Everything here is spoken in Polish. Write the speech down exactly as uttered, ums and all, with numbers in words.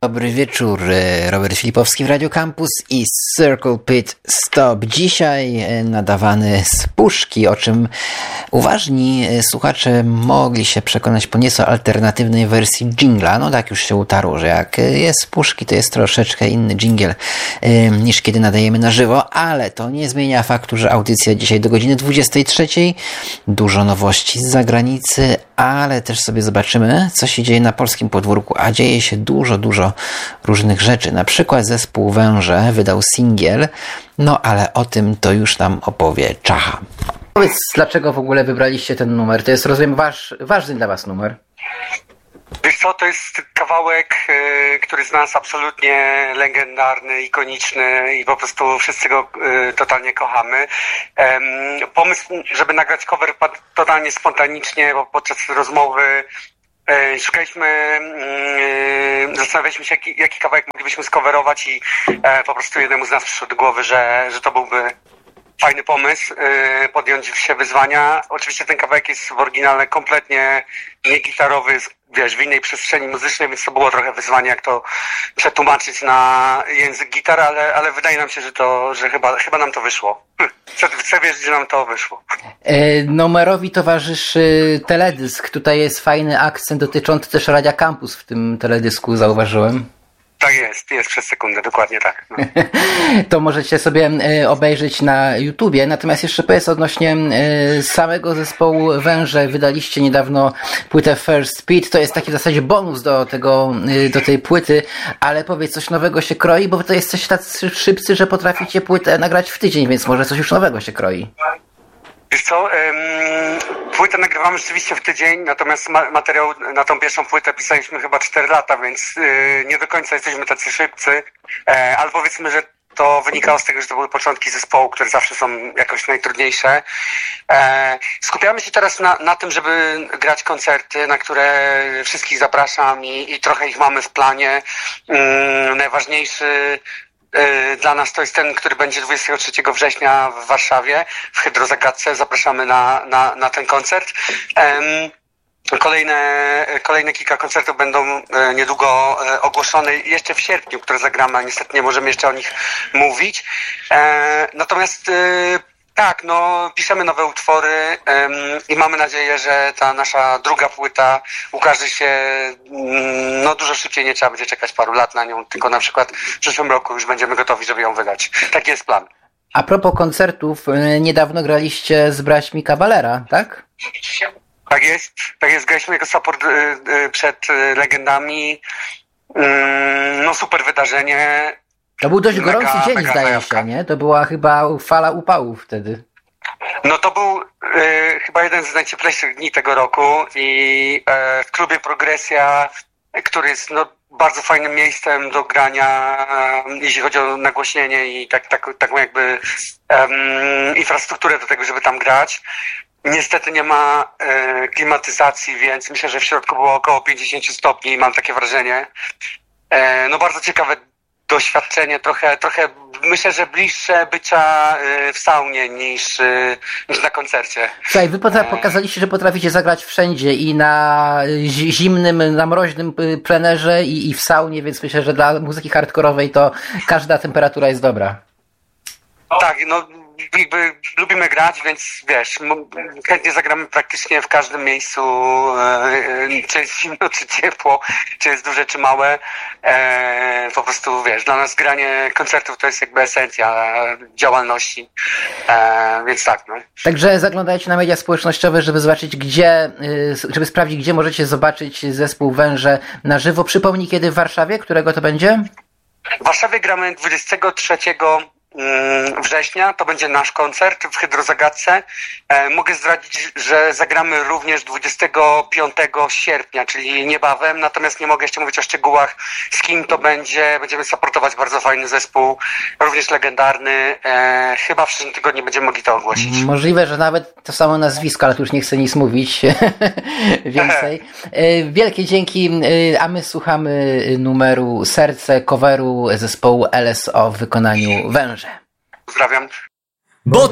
Dobry wieczór, Robert Filipowski w Radio Campus i Circle Pit Stop. Dzisiaj nadawany z puszki, o czym uważni słuchacze mogli się przekonać po nieco alternatywnej wersji dżingla. No tak już się utarło, że jak jest z puszki, to jest troszeczkę inny dżingiel niż kiedy nadajemy na żywo, ale to nie zmienia faktu, że audycja dzisiaj do godziny dwudziestej trzeciej. Dużo nowości z zagranicy, ale też sobie zobaczymy, co się dzieje na polskim podwórku, a dzieje się dużo, dużo różnych rzeczy. Na przykład zespół Węże wydał singiel, no ale o tym to już nam opowie Czacha. Powiedz, dlaczego w ogóle wybraliście ten numer? To jest, rozumiem, waż, ważny dla was numer. Wiesz co, to jest kawałek, yy, który jest dla nas absolutnie legendarny, ikoniczny i po prostu wszyscy go yy, totalnie kochamy. Ym, pomysł, żeby nagrać cover padł totalnie spontanicznie, bo podczas rozmowy yy, szukaliśmy, yy, zastanawialiśmy się, jaki, jaki kawałek moglibyśmy skowerować i yy, po prostu jednemu z nas przyszło do głowy, że, że to byłby fajny pomysł, yy, podjąć się wyzwania. Oczywiście ten kawałek jest w oryginale kompletnie niegitarowy, wiesz, w innej przestrzeni muzycznej, więc to było trochę wyzwanie, jak to przetłumaczyć na język gitar, ale, ale wydaje nam się, że to, że chyba, chyba nam to wyszło. Chcę, chcę wierzyć, że nam to wyszło. E, numerowi towarzyszy teledysk. Tutaj jest fajny akcent dotyczący też Radia Campus w tym teledysku, zauważyłem. Tak jest, jest przez sekundę, dokładnie tak. No. To możecie sobie obejrzeć na YouTubie. Natomiast jeszcze powiedz odnośnie samego zespołu Węże. Wydaliście niedawno płytę First Speed. To jest taki w zasadzie bonus do tego, do tej płyty, ale powiedz, coś nowego się kroi, bo to jesteście tacy szybcy, że potraficie płytę nagrać w tydzień, więc może coś już nowego się kroi. Wiesz co, ym, płytę nagrywamy rzeczywiście w tydzień, natomiast ma- materiał na tą pierwszą płytę pisaliśmy chyba cztery lata, więc yy, nie do końca jesteśmy tacy szybcy, e, ale powiedzmy, że to wynikało z tego, że to były początki zespołu, które zawsze są jakoś najtrudniejsze. E, skupiamy się teraz na, na tym, żeby grać koncerty, na które wszystkich zapraszam i, i trochę ich mamy w planie. Yy, najważniejszy dla nas to jest ten, który będzie dwudziestego trzeciego września w Warszawie, w Hydrozagadce. Zapraszamy na, na, na ten koncert. Kolejne, kolejne kilka koncertów będą niedługo ogłoszone jeszcze w sierpniu, które zagramy, a niestety nie możemy jeszcze o nich mówić. Natomiast tak, no piszemy nowe utwory um, i mamy nadzieję, że ta nasza druga płyta ukaże się um, no dużo szybciej, nie trzeba będzie czekać paru lat na nią, tylko na przykład w przyszłym roku już będziemy gotowi, żeby ją wydać. Taki jest plan. A propos koncertów, niedawno graliście z braćmi Cavalera, tak? Tak jest, tak jest, graliśmy jako support y, y, przed y, legendami. Y, no super wydarzenie. To był dość gorący mega, dzień, mega zdaje zajawka. się, nie? To była chyba fala upałów wtedy. No to był y, chyba jeden z najcieplejszych dni tego roku i y, w klubie Progresja, który jest no, bardzo fajnym miejscem do grania, y, jeśli chodzi o nagłośnienie i tak, tak, taką jakby y, infrastrukturę do tego, żeby tam grać. Niestety nie ma y, klimatyzacji, więc myślę, że w środku było około pięćdziesiąt stopni, mam takie wrażenie. Y, no bardzo ciekawe doświadczenie, trochę, trochę myślę, że bliższe bycia w saunie niż, niż na koncercie. Słuchaj, wy pokazaliście, że potraficie zagrać wszędzie i na zimnym, na mroźnym plenerze i, i w saunie, więc myślę, że dla muzyki hardkorowej to każda temperatura jest dobra. Tak, no jakby lubimy grać, więc wiesz, chętnie zagramy praktycznie w każdym miejscu, czy jest zimno, czy ciepło, czy jest duże, czy małe. Po prostu wiesz, dla nas granie koncertów to jest jakby esencja działalności, więc tak, no. Także zaglądajcie na media społecznościowe, żeby zobaczyć gdzie, żeby sprawdzić, gdzie możecie zobaczyć zespół Węże na żywo. Przypomnij, kiedy w Warszawie, którego to będzie? W Warszawie gramy dwudziestego trzeciego września, to będzie nasz koncert w Hydrozagadce. E, mogę zdradzić, że zagramy również dwudziestego piątego sierpnia, czyli niebawem, natomiast nie mogę jeszcze mówić o szczegółach, z kim to będzie. Będziemy supportować bardzo fajny zespół, również legendarny. E, chyba w przyszłym tygodniu będziemy mogli to ogłosić. Możliwe, że nawet to samo nazwisko, ale tu już nie chcę nic mówić więcej. E, wielkie dzięki, e, a my słuchamy numeru Serce, coveru zespołu L S O w wykonaniu Węże. Pozdrawiam. Bo